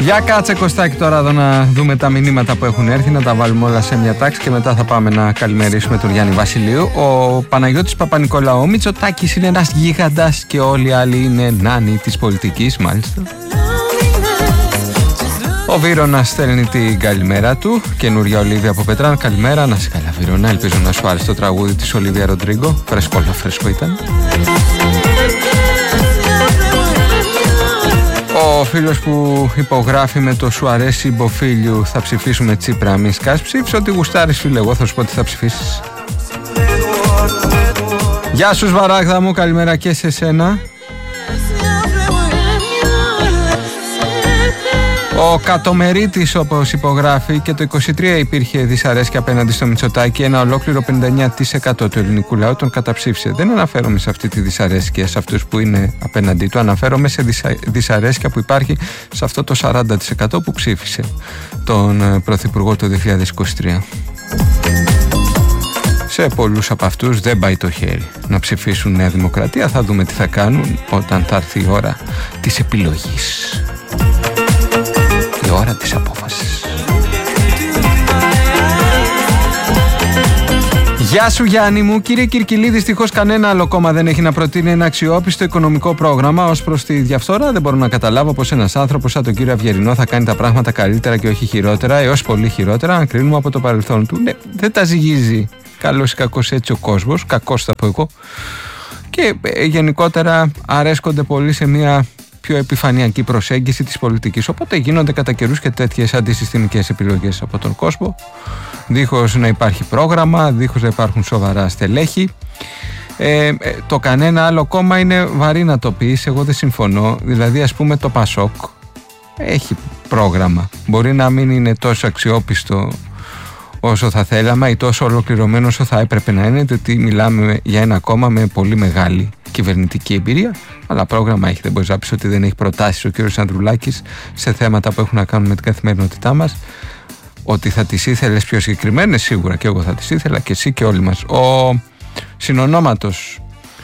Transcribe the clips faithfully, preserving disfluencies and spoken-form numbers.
Για κάτσε Κωστάκη τώρα εδώ να δούμε τα μηνύματα που έχουν έρθει, να τα βάλουμε όλα σε μια τάξη και μετά θα πάμε να καλημερίσουμε τον Γιάννη Βασιλείου. Ο Παναγιώτης Παπα-Νικολάου, ο Μητσοτάκης είναι ένας γίγαντας και όλοι οι άλλοι είναι νάνοι της πολιτικής, μάλιστα. Ο Βίρονας στέλνει την καλημέρα του. Καινούρια Ολίβια από Πετράν. Καλημέρα, να σε καλά Βίρονα. Ελπίζω να σου άρεσε το τραγούδι της Ολίβια Ροντρίγκο. Φρέσκο, όλα φρέσκο ήταν. Ο φίλος που υπογράφει με το σου αρέσει Μποφίλιου, θα ψηφίσουμε Τσίπρα Μισκάς. Ψήφισε ό,τι γουστάρεις φίλε, εγώ θα σου πω τι θα ψηφίσεις. Γεια σου Σβαράγδα μου, καλημέρα και σε σένα. Ο Κατομερίτης όπως υπογράφει, και το είκοσι τρία υπήρχε δυσαρέσκεια απέναντι στο Μητσοτάκη. Ένα ολόκληρο πενήντα εννέα τοις εκατό του ελληνικού λαού τον καταψήφισε. Δεν αναφέρομαι σε αυτή τη δυσαρέσκεια, σε αυτούς που είναι απέναντί του. Αναφέρομαι σε δυσα... δυσαρέσκεια που υπάρχει σε αυτό το σαράντα τοις εκατό που ψήφισε τον Πρωθυπουργό το δύο χιλιάδες είκοσι τρία. Σε πολλούς από αυτούς δεν πάει το χέρι να ψηφίσουν Νέα Δημοκρατία. Θα δούμε τι θα κάνουν όταν θα έρθει η ώρα της επιλογής. Η ώρα της απόφασης. Γεια σου Γιάννη μου. Κύριε Κυρκυλή, δυστυχώς κανένα άλλο κόμμα δεν έχει να προτείνει ένα αξιόπιστο οικονομικό πρόγραμμα ως προς τη διαφθορά. Δεν μπορώ να καταλάβω πως ένας άνθρωπος σαν τον κύριο Αυγερινό θα κάνει τα πράγματα καλύτερα και όχι χειρότερα, έως πολύ χειρότερα, αν κρίνουμε από το παρελθόν του. Ναι, δεν τα ζυγίζει καλός ή κακός έτσι ο κόσμος, κακός θα πω εγώ. Και ε, γενικότερα αρέσκονται πολύ σε μια πιο επιφανειακή προσέγγιση της πολιτικής. Οπότε γίνονται κατά καιρούς και τέτοιες αντισυστημικές επιλογές από τον κόσμο, δίχως να υπάρχει πρόγραμμα, δίχως να υπάρχουν σοβαρά στελέχη. Ε, το κανένα άλλο κόμμα είναι βαρύ να το πεις, εγώ δεν συμφωνώ. Δηλαδή ας πούμε το Πασόκ έχει πρόγραμμα, μπορεί να μην είναι τόσο αξιόπιστο όσο θα θέλαμε ή τόσο ολοκληρωμένο όσο θα έπρεπε να είναι, διότι μιλάμε για ένα κόμμα με πολύ μεγάλη κυβερνητική εμπειρία, αλλά πρόγραμμα έχει. Δεν μπορείς να πεις ότι δεν έχει προτάσεις ο κύριος Ανδρουλάκης σε θέματα που έχουν να κάνουν με την καθημερινότητά μας. Ότι θα τις ήθελες πιο συγκεκριμένες, σίγουρα και εγώ θα τις ήθελα και εσύ και όλοι μας. Ο συνονόματος,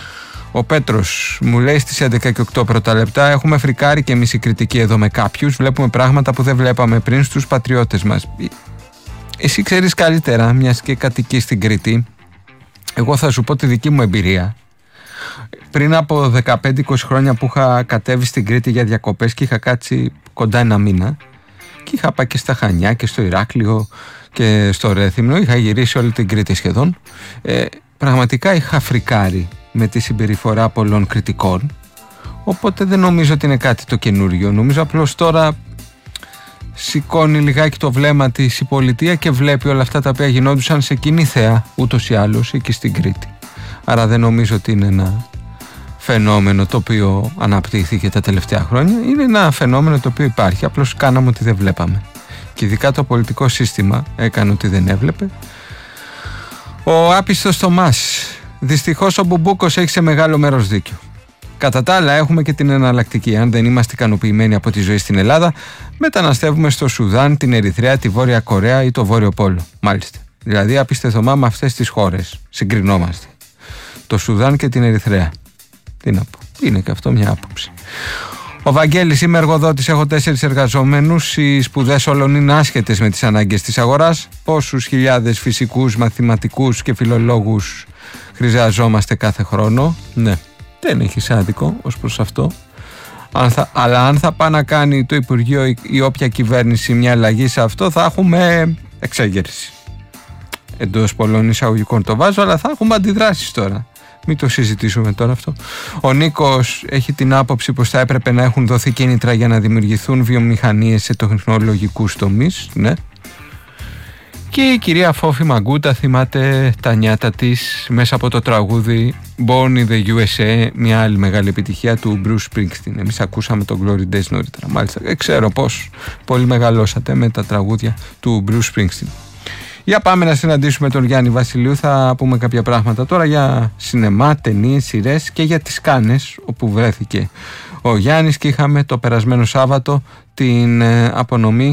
ο Πέτρος, μου λέει στις έντεκα και οκτώ πρώτα λεπτά: έχουμε φρικάρει και εμείς οι κριτικοί εδώ με κάποιους. Βλέπουμε πράγματα που δεν βλέπαμε πριν στους πατριώτες μας. Εσύ ξέρεις καλύτερα, μιας και κατοικείς στην Κρήτη. Εγώ θα σου πω τη δική μου εμπειρία. Πριν από δεκαπέντε είκοσι χρόνια που είχα κατέβει στην Κρήτη για διακοπές και είχα κάτσει κοντά ένα μήνα και είχα πάει και στα Χανιά και στο Ηράκλειο και στο Ρέθυμνο, είχα γυρίσει όλη την Κρήτη σχεδόν. Ε, πραγματικά είχα φρικάρει με τη συμπεριφορά πολλών κριτικών, οπότε δεν νομίζω ότι είναι κάτι το καινούριο. Νομίζω απλώς τώρα σηκώνει λιγάκι το βλέμμα της η πολιτεία και βλέπει όλα αυτά τα οποία γινόντουσαν σε κοινή θέα ούτως ή άλλως εκεί στην Κρήτη. Άρα δεν νομίζω ότι είναι ένα φαινόμενο το οποίο αναπτύχθηκε τα τελευταία χρόνια. Είναι ένα φαινόμενο το οποίο υπάρχει, απλώς κάναμε ότι δεν βλέπαμε. Και ειδικά το πολιτικό σύστημα έκανε ότι δεν έβλεπε. Ο άπιστος Θωμάς: δυστυχώς ο Μπουμπούκος έχει σε μεγάλο μέρος δίκιο. Κατά τα άλλα έχουμε και την εναλλακτική. Αν δεν είμαστε ικανοποιημένοι από τη ζωή στην Ελλάδα, μεταναστεύουμε στο Σουδάν, την Ερυθρέα, τη Βόρεια Κορέα ή το Βόρειο Πόλο. Μάλιστα. Δηλαδή απίστε Θωμά με αυτές τις χώρες συγκρινόμαστε. Το Σουδάν και την Ερυθρέα. Τι να πω. Είναι και αυτό μια άποψη. Ο Βαγγέλης: είμαι εργοδότης, έχω τέσσερις εργαζόμενους. Οι σπουδές όλων είναι άσχετες με τις ανάγκες της αγοράς. Πόσους χιλιάδες φυσικούς, μαθηματικούς και φιλολόγους χρειαζόμαστε κάθε χρόνο? Ναι, δεν έχει άδικο ως προς αυτό. Αν θα, αλλά αν θα πάει να κάνει το Υπουργείο ή, ή όποια κυβέρνηση μια αλλαγή σε αυτό, θα έχουμε εξέγερση. Εντός πολλών εισαγωγικών το βάζω, αλλά θα έχουμε αντιδράσεις τώρα. Μην το συζητήσουμε τώρα αυτό. Ο Νίκος έχει την άποψη πως θα έπρεπε να έχουν δοθεί κίνητρα για να δημιουργηθούν βιομηχανίες σε τεχνολογικούς τομείς. Ναι. Και η κυρία Φόφη Μαγκούτα θυμάται τα νιάτα της μέσα από το τραγούδι Born in the γιου ες έι, μια άλλη μεγάλη επιτυχία του Bruce Springsteen. Εμείς ακούσαμε τον Glory Days νωρίτερα. Μάλιστα, δεν ξέρω πώς πολύ μεγαλώσατε με τα τραγούδια του Bruce Springsteen. Για πάμε να συναντήσουμε τον Γιάννη Βασιλείου. Θα πούμε κάποια πράγματα τώρα για σινεμά, ταινίες, σειρές και για τις Κάνες, όπου βρέθηκε ο Γιάννης και είχαμε το περασμένο Σάββατο την απονομή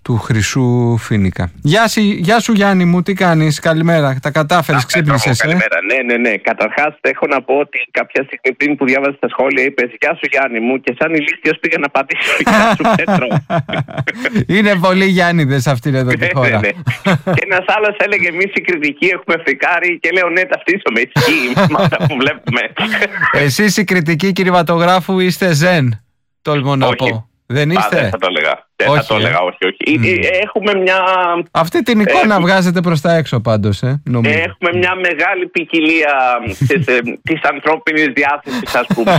του Χρυσού Φοίνικα. Γεια, γεια σου Γιάννη μου, τι κάνεις, καλημέρα, τα κατάφερες, ξύπνησες? Ε? Καλημέρα, ναι, ναι, ναι. Καταρχάς έχω να πω ότι κάποια στιγμή πριν που διάβαζες τα σχόλια είπες γεια σου Γιάννη μου και σαν ηλίθιος πήγα να πατήσω γεια σου Πέτρο. Είναι πολλοί Γιάννηδες αυτήν εδώ τη χώρα. ναι, ναι. Και ένας άλλος έλεγε εμείς οι κριτικοί έχουμε φρικάρει και λέω ναι, ταυτίζομαι, ισχύει με αυτά που βλέπουμε. Εσείς οι κριτικοί κινηματογράφου είστε ζεν, τολμώ να πω. Δεν είστε? Α, δεν θα το έλεγα. Δεν όχι, θα το έλεγα, όχι, όχι. Mm. Έχουμε μια... Αυτή την εικόνα ε, βγάζετε προς τα έξω πάντως, ε, νομίζω. Έχουμε μια μεγάλη ποικιλία της, της ανθρώπινης διάθεσης, ας πούμε.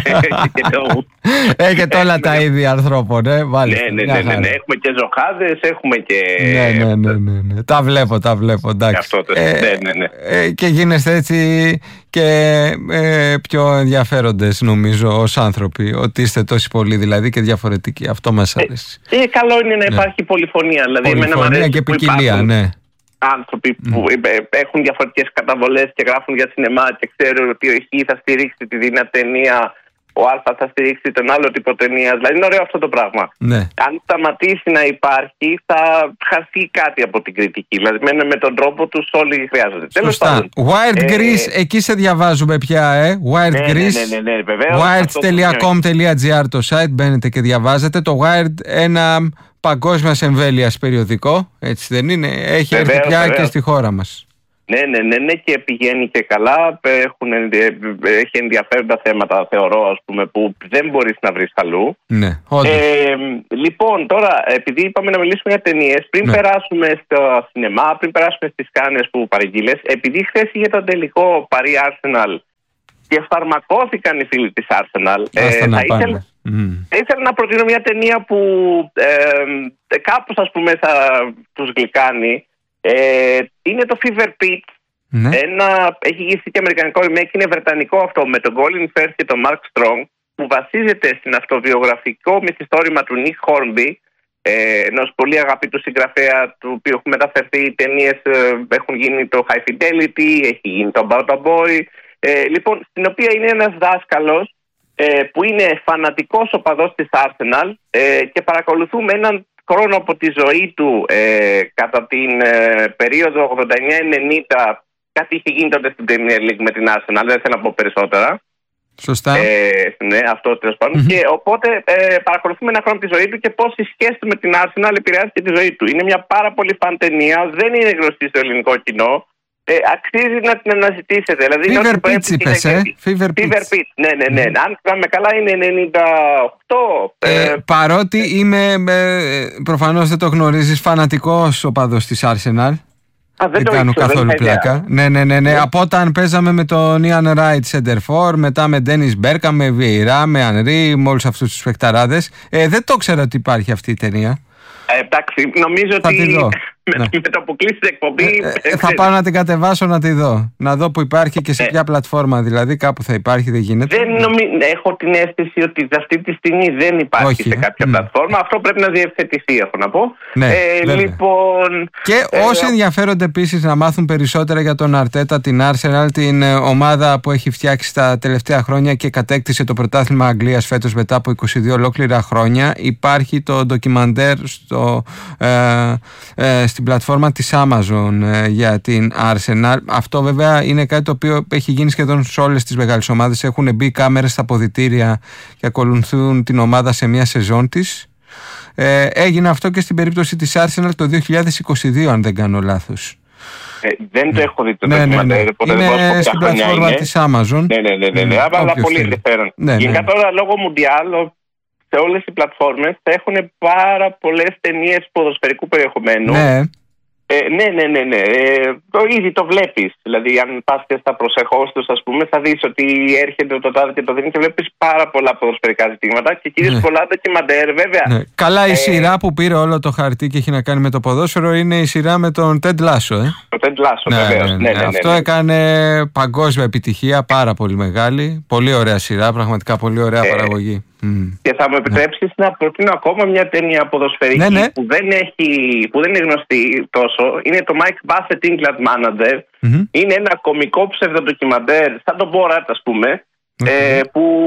Έχετε όλα τα είδη ανθρώπων, ε, βάλτε. Ναι, ναι, ναι, ναι, ναι. Έχουμε και ζωχάδες, έχουμε και... Ναι, ναι, ναι, ναι, ναι. Τα βλέπω, τα βλέπω, εντάξει. Αυτό το... ε, ναι, ναι, ναι. Ε, και γίνεστε έτσι και ε, πιο ενδιαφέροντες, νομίζω, ως άνθρωποι. Ότι είστε τόσοι πολλοί δηλαδή και διαφορετικοί. Αυτό μας αρέσει. Ε, ε, καλό είναι να υπάρχει ναι. πολυφωνία. Δηλαδή, πολυφωνία και ποικιλία, ναι. Άνθρωποι που mm. έχουν διαφορετικές καταβολές και γράφουν για σινεμά και ξέρουν ότι ο Χ θα στηρίξει τη δίνα ταινία, ο Α θα στηρίξει τον άλλο τύπο ταινία. Δηλαδή είναι ωραίο αυτό το πράγμα. Ναι. Αν σταματήσει να υπάρχει, θα χαθεί κάτι από την κριτική. Δηλαδή με, με τον τρόπο τους όλοι χρειάζονται. Σωστά. Wired ε, Greece, ε, εκεί σε διαβάζουμε πια, ε. Wired ναι, Greece. Ναι, ναι, ναι, ναι, βεβαίως. wired τελεία com τελεία gr το site, μπαίνετε και διαβάζετε. Το Wired, ένα παγκόσμιας εμβέλειας περιοδικό, έτσι δεν είναι? Έχει βεβαίως, έρθει πια βεβαίως. Και στη χώρα μας. Ναι, ναι, ναι, ναι, και πηγαίνει και καλά. Έχουν, έχει ενδιαφέροντα θέματα, θεωρώ, ας πούμε, που δεν μπορείς να βρεις αλλού. Ναι, όντως. Ε, λοιπόν, τώρα, επειδή είπαμε να μιλήσουμε για ταινίες, πριν ναι. περάσουμε στο σινεμά, πριν περάσουμε στις Κάνες που παραγγείλες, επειδή χθες είχε τον τελικό Παρί Arsenal και φαρμακώθηκαν οι φίλοι της Arsenal, ε, θα, ήθελα, mm. θα ήθελα να προτείνω μια ταινία που ε, κάπως, ας πούμε, θα τους γλυκάνει. Ε, είναι το Fever Pitch. Ναι. Ένα, έχει γυρίσει και αμερικανικό remake, είναι βρετανικό αυτό, με τον Colin Firth και τον Mark Strong, που βασίζεται στην αυτοβιογραφικό μυθιστόρημα του Nick Hornby, ε, ενός πολύ αγαπητού συγγραφέα, του οποίου έχουν μεταφερθεί οι ταινίες, ε, έχουν γίνει το High Fidelity, έχει γίνει το About a Boy. Ε, λοιπόν, στην οποία είναι ένας δάσκαλος ε, που είναι φανατικός οπαδός της Arsenal ε, και παρακολουθούμε έναν χρόνο από τη ζωή του ε, κατά την ε, περίοδο ογδόντα εννιά ενενήντα. Κάτι είχε γίνει τότε στην Premier League με την Arsenal, δεν θέλω να πω περισσότερα. Σωστά. Ε, ναι, αυτό τέλος πάντων. Mm-hmm. Και οπότε ε, παρακολουθούμε ένα χρόνο τη ζωή του και πώς η σχέση του με την Arsenal επηρεάζει τη ζωή του. Είναι μια πάρα πολύ φαν ταινία, δεν είναι γνωστή στο ελληνικό κοινό. Ε, αξίζει να την αναζητήσετε. Δηλαδή, Fever Pitch είπες, ε? Fever Pitch. Ναι, ναι, ναι. Mm. Αν θυμάμαι καλά είναι ενενήντα οκτώ. Ε, ε, παρότι είμαι, ε, προφανώς δεν το γνωρίζεις, φανατικός οπαδός της Arsenal. Α, δεν δεν κάνω καθόλου πλάκα. Ναι, ναι, ναι, ναι. Yeah. Από όταν παίζαμε με τον Ian Wright Center For, μετά με Dennis Bergkamp, με Vieira, με Henry, με όλους αυτούς τους παιχταράδες. Ε, δεν το ξέρω ότι υπάρχει αυτή η ταινία. Ε, εντάξει, νομίζω θα ότι με, ναι. με το που κλείσει την εκπομπή. Ε, ε, θα πάω να την κατεβάσω να τη δω. Να δω που υπάρχει και σε ε. ποια πλατφόρμα, δηλαδή κάπου θα υπάρχει, δεν γίνεται. Δεν νομι... Έχω την αίσθηση ότι αυτή τη στιγμή δεν υπάρχει. Όχι, σε κάποια mm. πλατφόρμα. Αυτό πρέπει να διευθετηθεί, έχω να πω. Ναι, ε, λοιπόν, και ε, όσοι ε, ενδιαφέρονται επίσης να μάθουν περισσότερα για τον Αρτέτα, την Arsenal, την ε, ομάδα που έχει φτιάξει τα τελευταία χρόνια και κατέκτησε το πρωτάθλημα Αγγλίας φέτος μετά από είκοσι δύο ολόκληρα χρόνια, υπάρχει το ντοκιμαντέρ στο, ε, ε, στην πλατφόρμα της Amazon ε, για την Arsenal. Αυτό βέβαια είναι κάτι το οποίο έχει γίνει σχεδόν σε όλες τις μεγάλες ομάδες. Έχουν μπει κάμερες στα αποδυτήρια και ακολουθούν την ομάδα σε μια σεζόν της. Ε, έγινε αυτό και στην περίπτωση της Arsenal το δύο χιλιάδες είκοσι δύο, αν δεν κάνω λάθος. Ε, δεν το έχω δει το ναι, ντοκιμαντέρ. Ναι, ναι. Είναι στην πλατφόρμα είναι. της Amazon. Ναι, ναι, ναι, ναι, ναι. Αλλά πολύ ενδιαφέρον. Ναι, ναι. Γενικά τώρα λόγω Μουντιάλ σε όλες οι πλατφόρμες θα έχουν πάρα πολλές ταινίες ποδοσφαιρικού περιεχομένου. Ναι. Ε, ναι, ναι, ναι, ναι. Ε, το ήδη το βλέπεις. Δηλαδή, αν πας και στα προσεχώς τους, ας πούμε, θα δεις ότι έρχεται το τάδε και το δίνει και βλέπεις πάρα πολλά ποδοσφαιρικά ζητήματα και κυρίως ναι. πολλά ντοκιμαντέρ, βέβαια. Ναι. Καλά, η ε, σειρά που πήρε όλο το χαρτί και έχει να κάνει με το ποδόσφαιρο είναι η σειρά με τον Ted Lasso, ε. Το Ted Lasso, ναι, βεβαίως. Ναι, ναι, ναι, ναι, ναι, αυτό ναι. έκανε παγκόσμια επιτυχία, πάρα πολύ μεγάλη. Πολύ ωραία σειρά, πραγματικά πολύ ωραία ε, παραγωγή. Mm. Και θα μου επιτρέψεις ναι. να προτείνω ακόμα μια ταινία ποδοσφαιρική ναι, ναι. Που, δεν έχει, που δεν είναι γνωστή τόσο. Είναι το Mike Bassett England Manager. Mm-hmm. Είναι ένα κωμικό ψευδοντοκιμαντέρ, σαν τον Borat, ας πούμε, okay. ε, που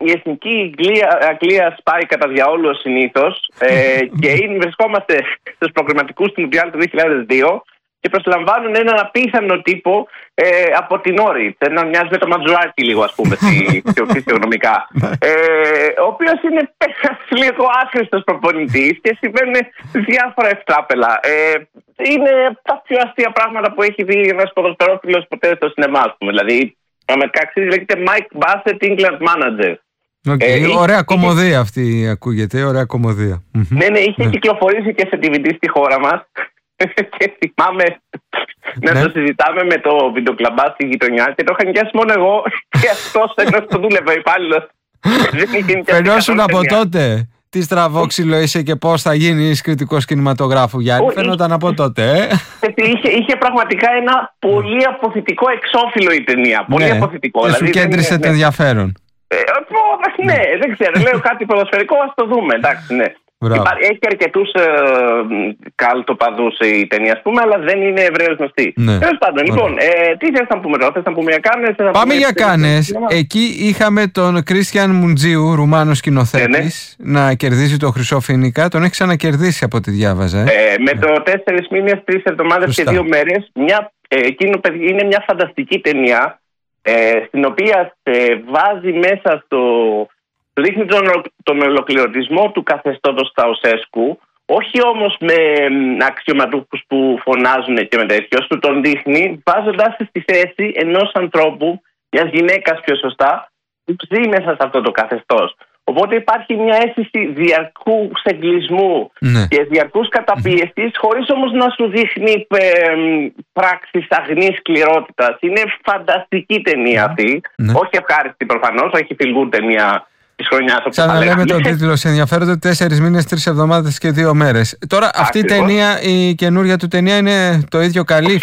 η εθνική Αγγλία σπάει κατά διαόλου συνήθως ε, και είναι, βρισκόμαστε στους προκριματικούς του Μουντιάλ του δύο χιλιάδες δύο και προσλαμβάνουν έναν απίθανο τύπο ε, από την Όριτ. Έναν μοιάζει με το Ματζουράκι λίγο, ας πούμε, φυσιογνωμικά. ε, ο οποίος είναι λίγο άχρηστος προπονητής και συμβαίνουν διάφορα ευτράπελα. Ε, είναι τα πιο αστεία πράγματα που έχει δει ένας ποδοσφαιρόφιλος ποτέ στο σινεμά, ας πούμε. Δηλαδή, αμερικαξής λέγεται Mike Bassett, England Manager. Okay. Ε, ωραία είχε... κομμωδία αυτή ακούγεται, ωραία κομμωδία. Ναι, ναι, είχε ναι. κυκλοφορήσει και σε ντι βι ντι στη χώρα μας. Και θυμάμαι να ναι. το συζητάμε με το βιντεοκλαμπά στη γειτονιά και το είχα νοικιάσει μόνο εγώ και αυτός ενώ το δούλευε υπάλληλος. Φαινόσουν από τότε τι στραβόξυλο είσαι και πώς θα γίνεις κριτικός κινηματογράφου, Γιάννη. Φαινόταν από τότε. Ε? Είχε, είχε πραγματικά ένα πολύ αποθητικό εξώφυλλο η ταινία. Πολύ ναι. αποθητικό. Και δηλαδή, σου κέντρισε το ενδιαφέρον. Ε, ναι, ναι, δεν ξέρω. Λέω κάτι ποδοσφαιρικό, ας το δούμε. Εντάξει, ναι. Έχει αρκετούς ε, καλτοπαδούς η ταινία, ας πούμε, αλλά δεν είναι ευρέως γνωστή. Ναι. Τέλος πάντων, λοιπόν, ε, τι θες να πούμε τώρα, θες να πούμε για Κάνες? Πάμε για Κάνες. Εκεί είχαμε τον Κρίστιαν Μουντζίου, Ρουμάνος σκηνοθέτης, ναι, ναι. να κερδίζει το Χρυσό Φοίνικα. Τον έχει ξανακερδίσει από ό,τι διάβαζα. Ε. Ε, με το τέσσερις μήνες, τρεις εβδομάδες και δύο μέρες. Μια, ε, εκείνο, είναι μια φανταστική ταινία, ε, στην οποία ε, βάζει μέσα στο... δείχνει τον, τον ολοκληρωτισμό του καθεστώτος Τσαουσέσκου, όχι όμως με αξιωματούχους που φωνάζουν και με τέτοιο, του τον δείχνει βάζοντας στη θέση ενός ανθρώπου, μιας γυναίκας πιο σωστά, που ζει μέσα σε αυτό το καθεστώς. Οπότε υπάρχει μια αίσθηση διαρκούς εγκλισμού ναι. και διαρκούς καταπίεσης, χωρίς όμως να σου δείχνει ε, πράξεις αγνής σκληρότητας. Είναι φανταστική ταινία αυτή, ναι. όχι ευχάριστη προφανώς, όχι feel good ταινία. Ξαναλέμε τον τίτλο, σε ενδιαφέρονται τέσσερις μήνες, τρεις εβδομάδες και δύο μέρες. Τώρα αυτή η ταινία, η καινούρια του ταινία είναι το ίδιο καλή.